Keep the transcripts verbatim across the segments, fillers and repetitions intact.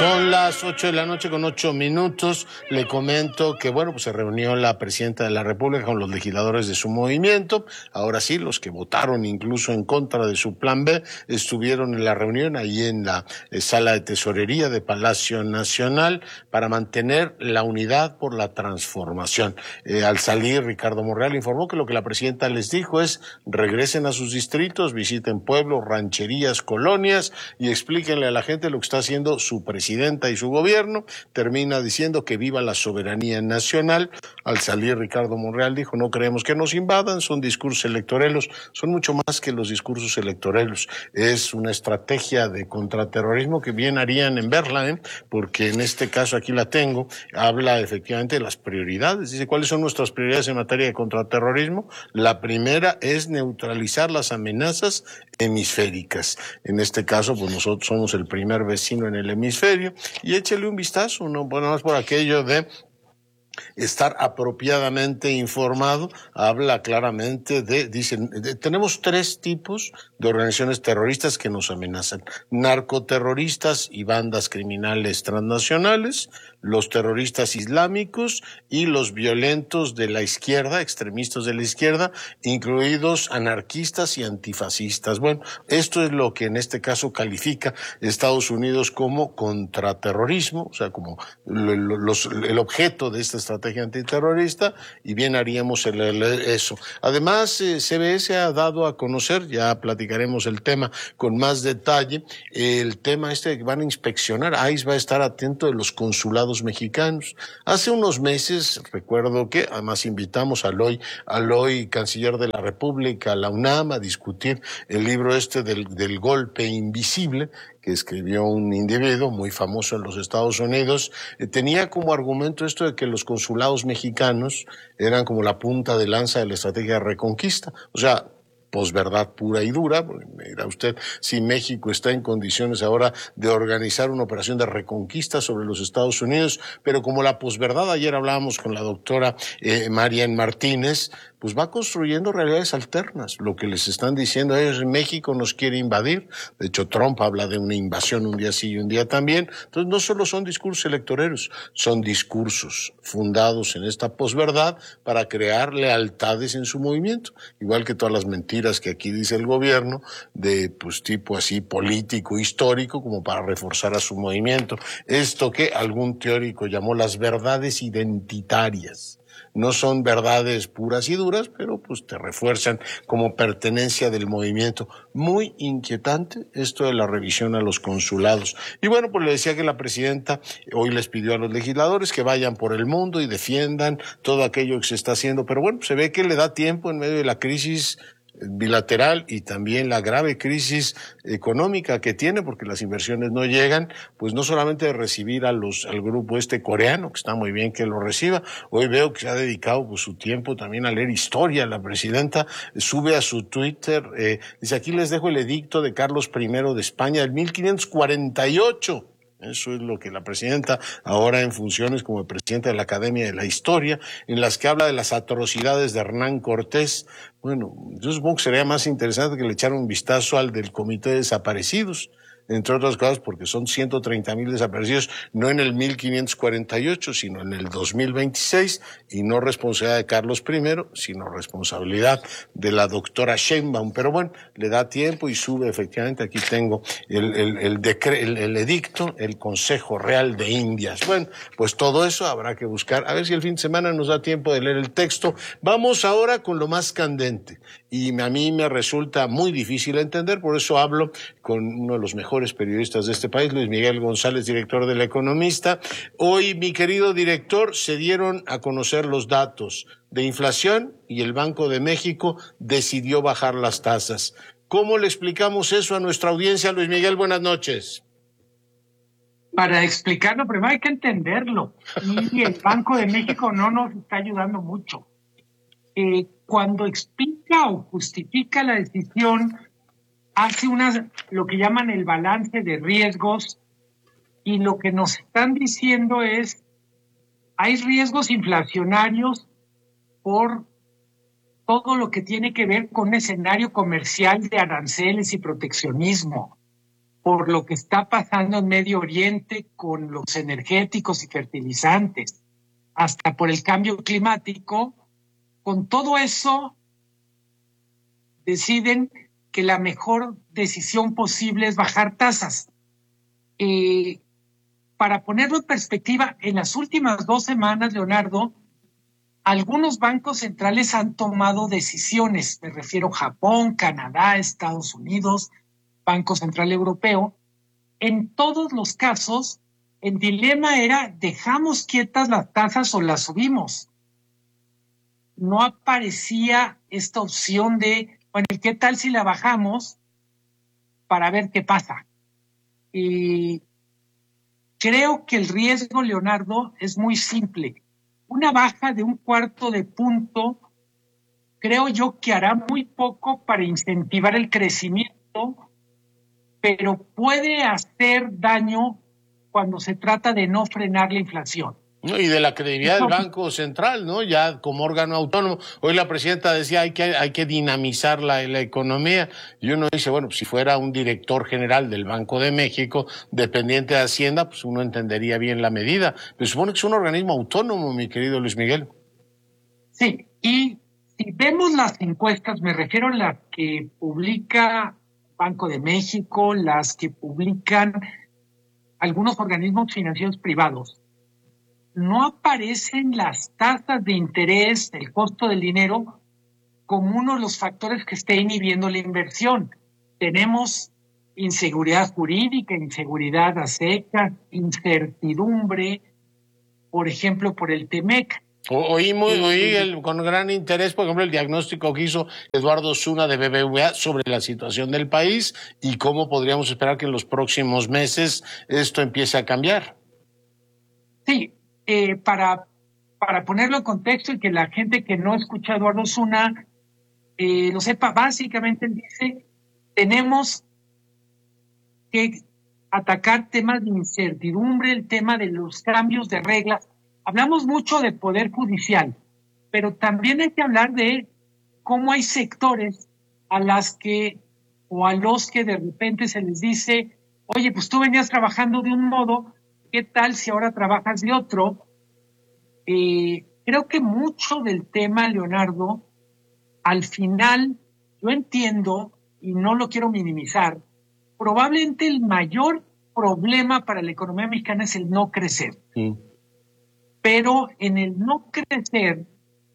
Son las ocho de la noche con ocho minutos. Le comento que, bueno, pues se reunió la presidenta de la República con los legisladores de su movimiento. Ahora sí, los que votaron incluso en contra de su plan B estuvieron en la reunión ahí en la eh, sala de tesorería de Palacio Nacional para mantener la unidad por la transformación. Eh, al salir, Ricardo Monreal informó que lo que la presidenta les dijo es: regresen a sus distritos, visiten pueblos, rancherías, colonias y explíquenle a la gente lo que está haciendo su presidenta y su gobierno. Termina diciendo que viva la soberanía nacional. Al salir, Ricardo Monreal dijo: no queremos que nos invadan, son discursos electoreros, son mucho más que los discursos electoreros, es una estrategia de contraterrorismo que bien harían en verla, ¿eh? Porque en este caso aquí la tengo, habla efectivamente de las prioridades, dice: ¿cuáles son nuestras prioridades en materia de contraterrorismo? La primera es neutralizar las amenazas hemisféricas. En este caso, pues nosotros somos el primer vecino en el hemisferio, y échele un vistazo, no, bueno, más por aquello de estar apropiadamente informado, habla claramente de, dicen, de, tenemos tres tipos de organizaciones terroristas que nos amenazan: narcoterroristas y bandas criminales transnacionales, los terroristas islámicos y los violentos de la izquierda, extremistas de la izquierda, incluidos anarquistas y antifascistas. Bueno, esto es lo que en este caso califica Estados Unidos como contraterrorismo, o sea, como los, el objeto de esta estrategia antiterrorista, y bien haríamos el, el, eso. Además, eh, C B S ha dado a conocer, ya platicaremos el tema con más detalle, el tema este de que van a inspeccionar, I C E va a estar atento de los consulados mexicanos. Hace unos meses, recuerdo que además invitamos al hoy, al hoy canciller de la República, a la UNAM, a discutir el libro este del, del golpe invisible, que escribió un individuo muy famoso en los Estados Unidos. Eh, tenía como argumento esto de que los consulados mexicanos eran como la punta de lanza de la estrategia de reconquista. O sea, posverdad pura y dura, porque me dirá usted si México está en condiciones ahora de organizar una operación de reconquista sobre los Estados Unidos, pero como la posverdad, ayer hablábamos con la doctora eh, Marian Martínez, pues va construyendo realidades alternas. Lo que les están diciendo a ellos: en México nos quiere invadir. De hecho, Trump habla de una invasión un día sí y un día también. Entonces, no solo son discursos electoreros, son discursos fundados en esta posverdad para crear lealtades en su movimiento. Igual que todas las mentiras que aquí dice el gobierno, de pues tipo así político, histórico, como para reforzar a su movimiento. Esto que algún teórico llamó las verdades identitarias. No son verdades puras y duras, pero pues te refuerzan como pertenencia del movimiento. Muy inquietante esto de la revisión a los consulados. Y bueno, pues le decía que la presidenta hoy les pidió a los legisladores que vayan por el mundo y defiendan todo aquello que se está haciendo, pero bueno, se ve que le da tiempo en medio de la crisis bilateral y también la grave crisis económica que tiene, porque las inversiones no llegan, pues no solamente de recibir a los al grupo este coreano, que está muy bien que lo reciba. Hoy veo que se ha dedicado pues su tiempo también a leer historia. La presidenta sube a su Twitter, eh, dice: aquí les dejo el edicto de Carlos primero de España del mil quinientos cuarenta y ocho. Eso es lo que la presidenta, ahora en funciones como presidenta de la Academia de la Historia, en las que habla de las atrocidades de Hernán Cortés. Bueno, yo supongo que sería más interesante que le echaran un vistazo al del Comité de Desaparecidos, entre otras cosas porque son ciento treinta mil desaparecidos, no en el mil quinientos cuarenta y ocho, sino en el dos mil veintiséis, y no responsabilidad de Carlos primero, sino responsabilidad de la doctora Sheinbaum. Pero bueno, le da tiempo y sube, efectivamente, aquí tengo el, el, el, decre, el, el edicto, el Consejo Real de Indias. Bueno, pues todo eso habrá que buscar, a ver si el fin de semana nos da tiempo de leer el texto. Vamos ahora con lo más candente, y a mí me resulta muy difícil entender, por eso hablo con uno de los mejores periodistas de este país, Luis Miguel González, director de El Economista. Hoy, mi querido director, se dieron a conocer los datos de inflación y el Banco de México decidió bajar las tasas. ¿Cómo le explicamos eso a nuestra audiencia, Luis Miguel? Buenas noches. Para explicarlo, primero hay que entenderlo. Y el Banco de México no nos está ayudando mucho. Eh, cuando explica o justifica la decisión, hace una, lo que llaman el balance de riesgos, y lo que nos están diciendo es: hay riesgos inflacionarios por todo lo que tiene que ver con un escenario comercial de aranceles y proteccionismo. por lo que está pasando en Medio Oriente con los energéticos y fertilizantes, hasta por el cambio climático, con todo eso deciden que la mejor decisión posible es bajar tasas. Eh, para ponerlo en perspectiva, en las últimas dos semanas, Leonardo, algunos bancos centrales han tomado decisiones, me refiero a Japón, Canadá, Estados Unidos, Banco Central Europeo. En todos los casos, el dilema era, ¿dejamos quietas las tasas o las subimos? No aparecía esta opción de, bueno, ¿qué tal si la bajamos para ver qué pasa? Y creo que el riesgo, Leonardo, es muy simple. Una baja de un cuarto de punto, creo yo que hará muy poco para incentivar el crecimiento, pero puede hacer daño cuando se trata de no frenar la inflación. No, y de la credibilidad del Banco Central, ¿no? Ya como órgano autónomo. Hoy la presidenta decía hay que hay que dinamizar la, la economía. Y uno dice, bueno, si fuera un director general del Banco de México, dependiente de Hacienda, pues uno entendería bien la medida. Pero supone que es un organismo autónomo, mi querido Luis Miguel. Sí, y si vemos las encuestas, me refiero a las que publica Banco de México, las que publican algunos organismos financieros privados, no aparecen las tasas de interés, el costo del dinero, como uno de los factores que esté inhibiendo la inversión. Tenemos inseguridad jurídica, inseguridad a secas, incertidumbre, por ejemplo, por el Temec. Oí, muy, oí el, con gran interés, por ejemplo, el diagnóstico que hizo Eduardo Zuna de B B V A sobre la situación del país y cómo podríamos esperar que en los próximos meses esto empiece a cambiar. Sí. Eh, para, para ponerlo en contexto y que la gente que no escucha a Eduardo Zuna eh, lo sepa, básicamente él dice, tenemos que atacar temas de incertidumbre, el tema de los cambios de reglas. Hablamos mucho de poder judicial, pero también hay que hablar de cómo hay sectores a las que o a los que de repente se les dice, oye, pues tú venías trabajando de un modo, ¿qué tal si ahora trabajas de otro? Eh, creo que mucho del tema, Leonardo, al final, yo entiendo, y no lo quiero minimizar, probablemente el mayor problema para la economía mexicana es el no crecer. Sí. Pero en el no crecer,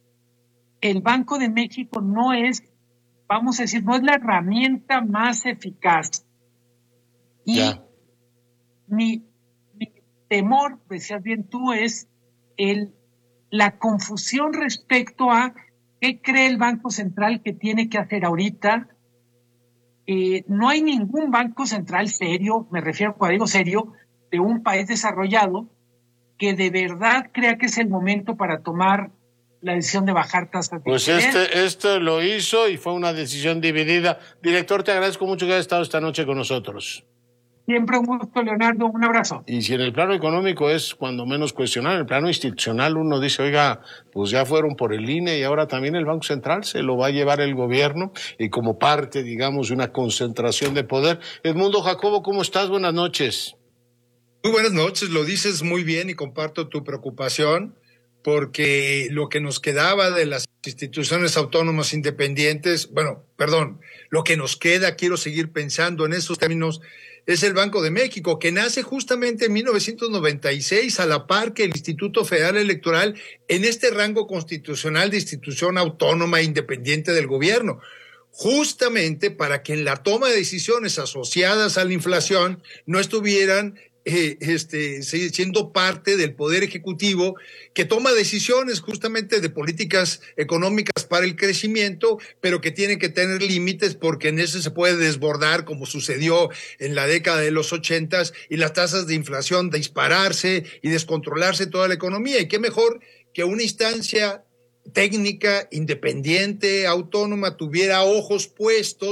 el Banco de México no es, vamos a decir, no es la herramienta más eficaz. Y yeah. mi, mi temor, decías bien tú, es el, la confusión respecto a qué cree el Banco Central que tiene que hacer ahorita. Eh, no hay ningún banco central serio, me refiero cuando digo serio, de un país desarrollado que de verdad crea que es el momento para tomar la decisión de bajar tasas de Pues interés. este, este lo hizo y fue una decisión dividida. Director, te agradezco mucho que hayas estado esta noche con nosotros. Siempre un gusto, Leonardo, un abrazo. Y si en el plano económico es cuando menos cuestionar, en el plano institucional uno dice, oiga, pues ya fueron por el I N E y ahora también el Banco Central se lo va a llevar el gobierno y como parte, digamos, de una concentración de poder. Edmundo Jacobo, ¿cómo estás? Buenas noches. Muy buenas noches, lo dices muy bien y comparto tu preocupación porque lo que nos quedaba de las instituciones autónomas independientes, bueno, perdón, lo que nos queda, quiero seguir pensando en esos términos, es el Banco de México, que nace justamente en mil novecientos noventa y seis a la par que el Instituto Federal Electoral en este rango constitucional de institución autónoma e independiente del gobierno, justamente para que en la toma de decisiones asociadas a la inflación no estuvieran Eh, este, siendo parte del Poder Ejecutivo que toma decisiones justamente de políticas económicas para el crecimiento, pero que tiene que tener límites porque en eso se puede desbordar como sucedió en la década de los ochentas y las tasas de inflación dispararse y descontrolarse toda la economía. Y qué mejor que una instancia técnica, independiente, autónoma, tuviera ojos puestos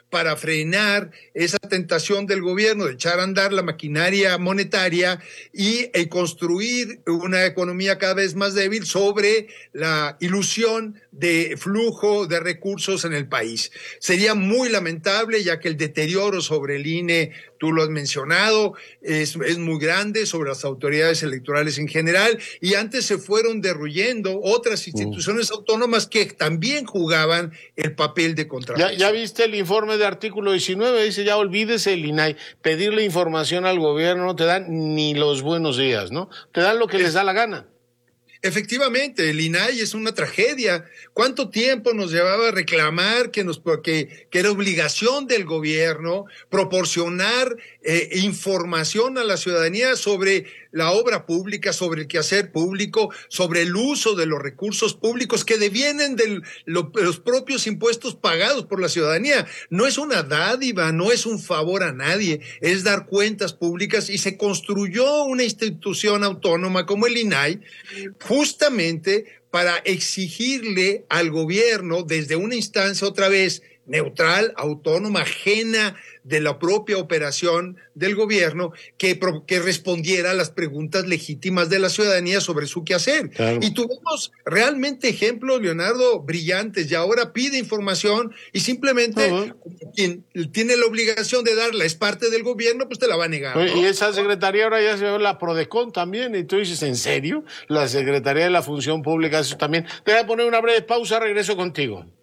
para frenar esa tentación del gobierno de echar a andar la maquinaria monetaria y eh, construir una economía cada vez más débil sobre la ilusión de flujo de recursos en el país. Sería muy lamentable, ya que el deterioro sobre el I N E, tú lo has mencionado, es, es muy grande sobre las autoridades electorales en general, y antes se fueron derruyendo otras instituciones mm. autónomas que también jugaban el papel de contrapeso. ¿Ya, ya viste el informe de artículo diecinueve? Dice, ya olvídese el I N A I, pedirle información al gobierno no te dan ni los buenos días, ¿no? Te dan lo que les da la gana. Efectivamente, el I N A I es una tragedia. ¿Cuánto tiempo nos llevaba a reclamar que, nos, que, que era obligación del gobierno proporcionar eh, información a la ciudadanía sobre la obra pública, sobre el quehacer público, sobre el uso de los recursos públicos que devienen de lo, los propios impuestos pagados por la ciudadanía? No es una dádiva, no es un favor a nadie, es dar cuentas públicas, y se construyó una institución autónoma como el I N A I justamente para exigirle al gobierno desde una instancia otra vez neutral, autónoma, ajena de la propia operación del gobierno, que, que respondiera a las preguntas legítimas de la ciudadanía sobre su quehacer. Claro. Y tuvimos realmente ejemplos, Leonardo, brillantes, y ahora pide información y simplemente uh-huh. quien tiene la obligación de darla es parte del gobierno, pues te la va a negar, ¿no? Y esa secretaría ahora ya se ve la Prodecon también, y tú dices, ¿en serio? La Secretaría de la Función Pública, eso también. Te voy a poner una breve pausa, regreso contigo.